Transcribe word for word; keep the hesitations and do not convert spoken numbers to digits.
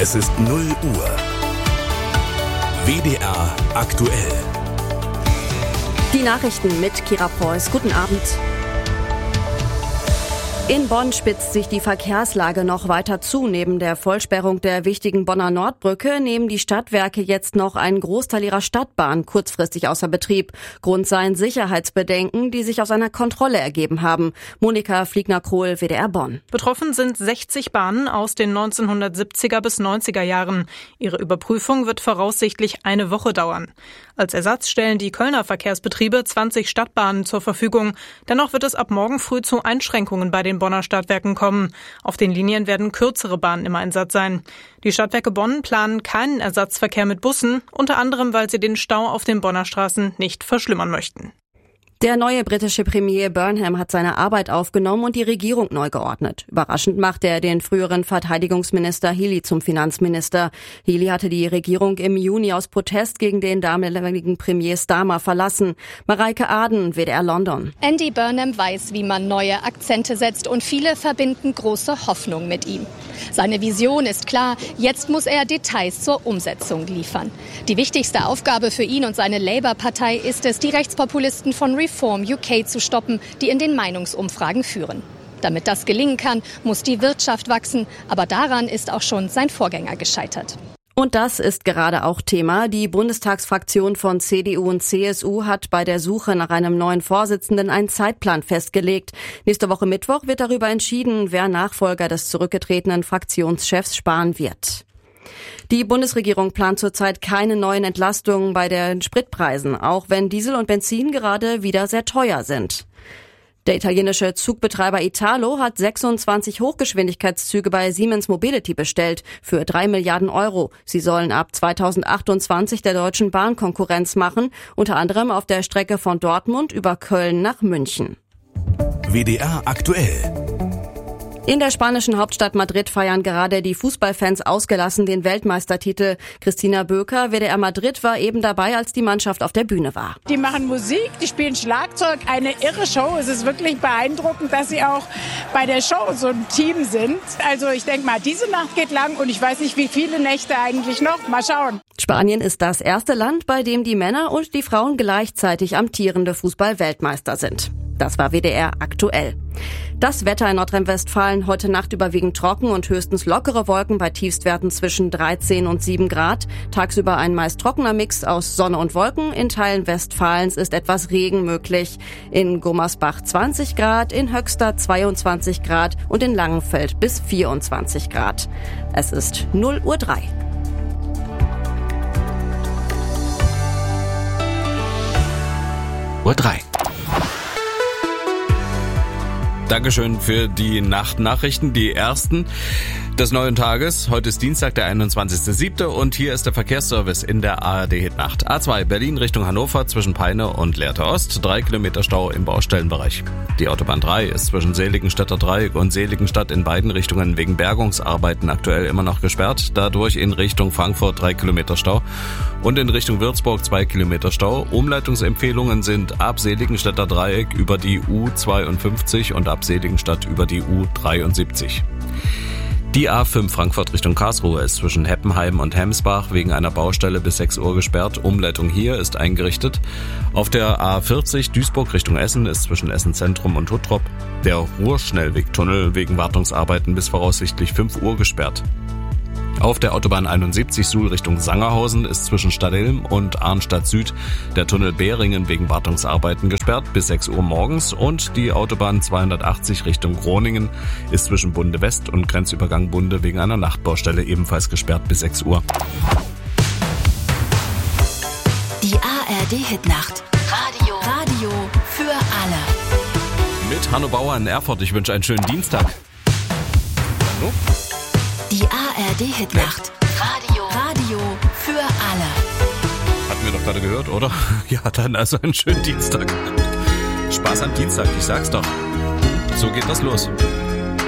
Es ist null Uhr. W D R aktuell. Die Nachrichten mit Kira Preuß. Guten Abend. In Bonn spitzt sich die Verkehrslage noch weiter zu. Neben der Vollsperrung der wichtigen Bonner Nordbrücke nehmen die Stadtwerke jetzt noch einen Großteil ihrer Stadtbahn kurzfristig außer Betrieb. Grund seien Sicherheitsbedenken, die sich aus einer Kontrolle ergeben haben. Monika Fliegner-Krohl, W D R Bonn. Betroffen sind sechzig Bahnen aus den neunzehnhundertsiebziger bis neunziger Jahren. Ihre Überprüfung wird voraussichtlich eine Woche dauern. Als Ersatz stellen die Kölner Verkehrsbetriebe zwanzig Stadtbahnen zur Verfügung. Dennoch wird es ab morgen früh zu Einschränkungen bei den Bonner Stadtwerken kommen. Auf den Linien werden kürzere Bahnen im Einsatz sein. Die Stadtwerke Bonn planen keinen Ersatzverkehr mit Bussen, unter anderem, weil sie den Stau auf den Bonner Straßen nicht verschlimmern möchten. Der neue britische Premier Burnham hat seine Arbeit aufgenommen und die Regierung neu geordnet. Überraschend machte er den früheren Verteidigungsminister Healey zum Finanzminister. Healey hatte die Regierung im Juni aus Protest gegen den damaligen Premier Starmer verlassen. Mareike Aden, W D R London. Andy Burnham weiß, wie man neue Akzente setzt, und viele verbinden große Hoffnung mit ihm. Seine Vision ist klar, jetzt muss er Details zur Umsetzung liefern. Die wichtigste Aufgabe für ihn und seine Labour-Partei ist es, die Rechtspopulisten von Reform U K zu stoppen, die in den Meinungsumfragen führen. Damit das gelingen kann, muss die Wirtschaft wachsen, aber daran ist auch schon sein Vorgänger gescheitert. Und das ist gerade auch Thema. Die Bundestagsfraktion von C D U und C S U hat bei der Suche nach einem neuen Vorsitzenden einen Zeitplan festgelegt. Nächste Woche Mittwoch wird darüber entschieden, wer Nachfolger des zurückgetretenen Fraktionschefs Spahn wird. Die Bundesregierung plant zurzeit keine neuen Entlastungen bei den Spritpreisen, auch wenn Diesel und Benzin gerade wieder sehr teuer sind. Der italienische Zugbetreiber Italo hat sechsundzwanzig Hochgeschwindigkeitszüge bei Siemens Mobility bestellt für drei Milliarden Euro. Sie sollen ab zweitausendachtundzwanzig der Deutschen Bahn Konkurrenz machen, unter anderem auf der Strecke von Dortmund über Köln nach München. W D R aktuell. In der spanischen Hauptstadt Madrid feiern gerade die Fußballfans ausgelassen den Weltmeistertitel. Christina Böker, W D R Madrid, war eben dabei, als die Mannschaft auf der Bühne war. Die machen Musik, die spielen Schlagzeug, eine irre Show. Es ist wirklich beeindruckend, dass sie auch bei der Show so ein Team sind. Also ich denke mal, diese Nacht geht lang und ich weiß nicht, wie viele Nächte eigentlich noch. Mal schauen. Spanien ist das erste Land, bei dem die Männer und die Frauen gleichzeitig amtierende Fußball-Weltmeister sind. Das war W D R aktuell. Das Wetter in Nordrhein-Westfalen: heute Nacht überwiegend trocken und höchstens lockere Wolken bei Tiefstwerten zwischen dreizehn und sieben Grad. Tagsüber ein meist trockener Mix aus Sonne und Wolken. In Teilen Westfalens ist etwas Regen möglich. In Gummersbach zwanzig Grad, in Höxter zweiundzwanzig Grad und in Langenfeld bis vierundzwanzig Grad. Es ist null Uhr drei. Uhr drei. Dankeschön für die Nachtnachrichten, die ersten des neuen Tages. Heute ist Dienstag, der einundzwanzigster siebte und hier ist der Verkehrsservice in der A R D-Hitnacht. A zwei Berlin Richtung Hannover zwischen Peine und Lehrte Ost, drei Kilometer Stau im Baustellenbereich. Die Autobahn drei ist zwischen Seligenstädter Dreieck und Seligenstadt in beiden Richtungen wegen Bergungsarbeiten aktuell immer noch gesperrt. Dadurch in Richtung Frankfurt drei Kilometer Stau und in Richtung Würzburg zwei Kilometer Stau. Umleitungsempfehlungen sind ab Seligenstädter Dreieck über die U zweiundfünfzig und ab Seligenstadt über die U dreiundsiebzig. Die A fünf Frankfurt Richtung Karlsruhe ist zwischen Heppenheim und Hemsbach wegen einer Baustelle bis sechs Uhr gesperrt. Umleitung hier ist eingerichtet. Auf der A vierzig Duisburg Richtung Essen ist zwischen Essen Zentrum und Huttrop der Ruhrschnellwegtunnel wegen Wartungsarbeiten bis voraussichtlich fünf Uhr gesperrt. Auf der Autobahn einundsiebzig Suhl Richtung Sangerhausen ist zwischen Stadtilm und Arnstadt Süd der Tunnel Beringen wegen Wartungsarbeiten gesperrt bis sechs Uhr morgens und die Autobahn zweihundertachtzig Richtung Groningen ist zwischen Bunde West und Grenzübergang Bunde wegen einer Nachtbaustelle ebenfalls gesperrt bis sechs Uhr. Die A R D-Hitnacht. Radio. Radio für alle. Mit Hanno Bauer in Erfurt. Ich wünsche einen schönen Dienstag. Hallo? Die A R D-Hitnacht. Radio. Radio für alle. Hatten wir doch gerade gehört, oder? Ja, dann also einen schönen Dienstag. Spaß am Dienstag, ich sag's doch. So geht das los.